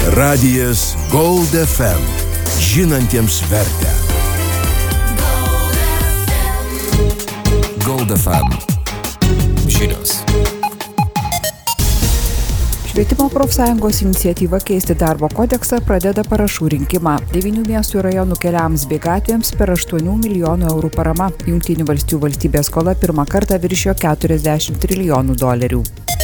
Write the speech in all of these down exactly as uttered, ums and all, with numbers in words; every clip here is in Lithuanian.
Radijas Gold F M. Žinantiems vertę. Gold F M. Žinios. Švietimo profsąjungos iniciatyva keisti darbo kodeksą pradeda parašų rinkimą. Devynių miestų ir rajonų keliams bei gatvėms per aštuonių milijonų eurų parama. Jungtinių valstijų valstybės skola pirmą kartą viršijo keturiasdešimt trilijonų dolerių.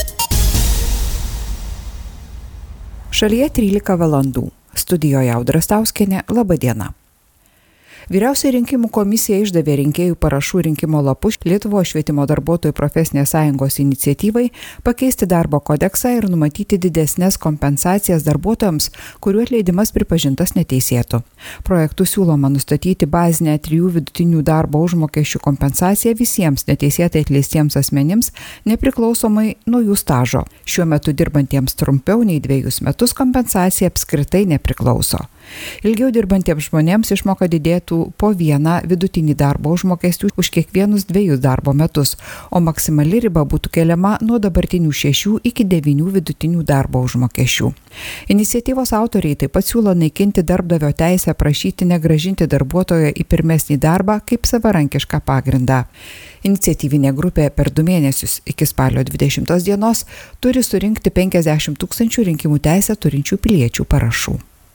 Šalyje trylika valandų. Studijoje Audra Stauskienė, laba diena. Vyriausioji rinkimų komisija išdavė rinkėjų parašų rinkimo lapus Lietuvos švietimo darbuotojų profesinės sąjungos iniciatyvai pakeisti darbo kodeksą ir numatyti didesnės kompensacijas darbuotojams, kurių atleidimas pripažintas neteisėtu. Projektu siūloma nustatyti bazinę trijų vidutinių darbo užmokesčių kompensaciją visiems neteisėtai atleistiems asmenims, nepriklausomai nuo jų stažo. Šiuo metu dirbantiems trumpiau nei dviejus metus kompensacija apskritai nepriklauso. Ilgiau dirbantiems žmonėms išmoka didėtų po vieną vidutinį darbo užmokestį už kiekvienus dviejus darbo metus, o maksimali riba būtų keliama nuo dabartinių šešių iki devynių vidutinių darbo užmokesčių. Iniciatyvos autoriai taip pat siūlo naikinti darbdavio teisę prašyti negrąžinti darbuotojo į pirmesnį darbą kaip savarankišką pagrindą. Iniciatyvinė grupė per du mėnesius iki spalio dvidešimtos dienos turi surinkti penkiasdešimt tūkstančių rinkimų teisę turinčių piliečių parašų.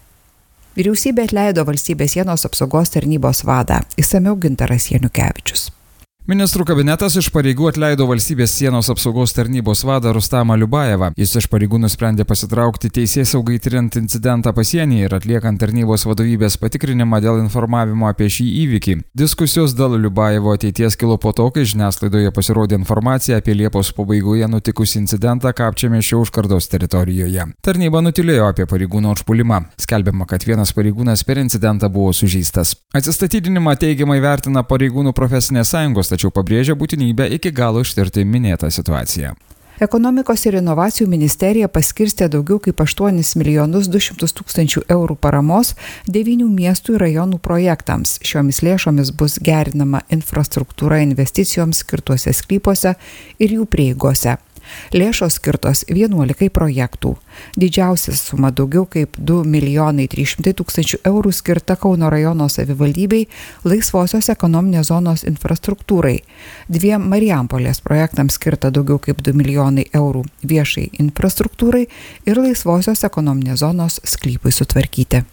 Vyriausybė atleido valstybės sienos apsaugos tarnybos vadą. Išsamiau Gintaras Janukevičius. Ministrų kabinetas iš pareigų atleido valstybės sienos apsaugos tarnybos vadą Rustamą Liubajevą. Jis iš pareigų nusprendė pasitraukti teisėsaugai tiriant incidentą pasienyje ir atliekant tarnybos vadovybės patikrinimą dėl informavimo apie šį įvykį. Diskusijos dėl Liubajevo ateities kilo po to, kai žiniasklaidoje pasirodė informacija apie Liepos pabaigoje nutikusį incidentą Kapčiamiesčio užkardos teritorijoje. Tarnyba nutylėjo apie pareigūno užpulimą. Skelbiama, kad vienas pareigūnas per incidentą buvo sužeistas. Atsistatydinimą teigiamai vertina pareigūnų profesinės sąjungos, tačiau pabrėžia būtinybę iki galo ištirti minėtą situaciją. Ekonomikos ir inovacijų ministerija paskirstė daugiau kaip aštuonis milijonus du šimtus tūkstančių eurų paramos devynių miestų ir rajonų projektams. Šiomis lėšomis bus gerinama infrastruktūra investicijoms skirtuose sklypuose ir jų prieigose. Lėšos skirtos vienuolikai projektų. Didžiausia suma daugiau kaip du milijonai trys šimtai tūkstančių eurų skirta Kauno rajono savivaldybei laisvosios ekonominės zonos infrastruktūrai. Dviem Marijampolės projektams skirta daugiau kaip du milijonai eurų viešai infrastruktūrai ir laisvosios ekonominės zonos sklypui sutvarkyti.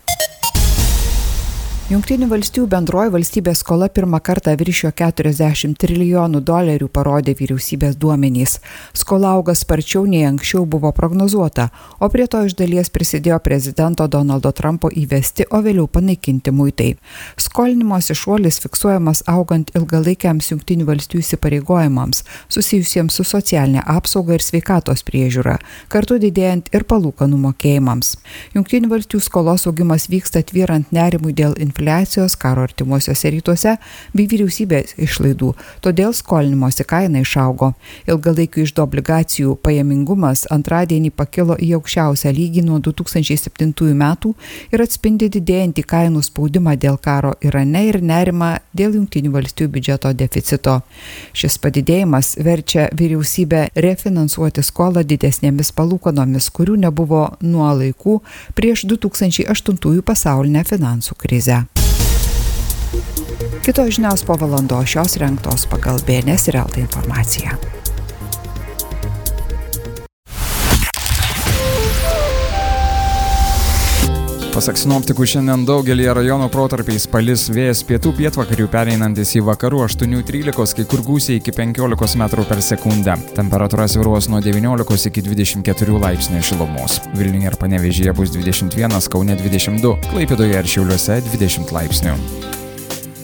Jungtinių valstijų bendroji valstybės skola pirmą kartą viršijo keturiasdešimt trilijonų dolerių, parodė vyriausybės duomenys. Skola auga sparčiau nei anksčiau buvo prognozuota, o prie to iš dalies prisidėjo prezidento Donaldo Trumpo įvesti, o vėliau panaikinti muitai. Skolinimosi šuolis fiksuojamas augant ilgalaikiams Jungtinių valstijų įsipareigojimams, susijusiems su socialinė apsauga ir sveikatos priežiūra, kartu didėjant ir palūkanų mokėjimams. Jungtinių valstijų skolos augimas vyksta tvyrant nerimui dėl infliacijos, infliacijos, karo artimuosiuose rytuose bei vyriausybės išlaidų, todėl skolinimosi kaina išaugo. Ilgalaikių iždo obligacijų pajamingumas antradienį pakilo į aukščiausią lygį nuo du tūkstančiai septintųjų metų ir atspindi didėjantį kainų spaudimą dėl karo Irane ir nerimą dėl Jungtinių valstijų biudžeto deficito. Šis padidėjimas verčia vyriausybę refinansuoti skolą didesnėmis palūkanomis, kurių nebuvo nuo laikų prieš du tūkstančiai aštuntųjų pasaulinę finansų krizę. Kitos žinios po valandos šios rengtos pagal B N S ir L T informaciją. Pasak sinoptikų, šiandien daugelį rajonų protarpiais palis, vėjas pietų pietvakarių pereinantis į vakarų aštuonių trylikos, kai kur gūsiai iki penkiolikos metrų per sekundę. Temperatūra svyruos nuo devyniolikos iki dvidešimt keturių laipsnių šilumos. Vilniuje ir Panevėžyje bus dvidešimt vienas, Kaune dvidešimt du, Klaipėdoje ir Šiauliuose dvidešimt laipsnių.